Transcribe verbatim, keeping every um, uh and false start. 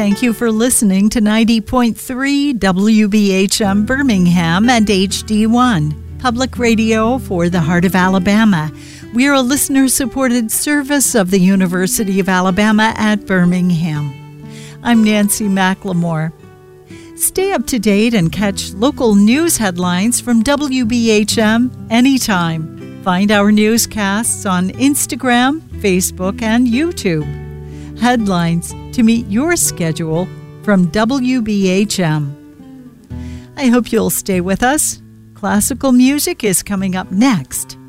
thank you for listening to ninety point three W B H M Birmingham and H D one, public radio for the heart of Alabama. We are a listener-supported service of the University of Alabama at Birmingham. I'm Nancy McLemore. Stay up to date and catch local news headlines from W B H M anytime. Find our newscasts on Instagram, Facebook, and YouTube. Headlines to meet your schedule from W B H M. I hope you'll stay with us. Classical music is coming up next.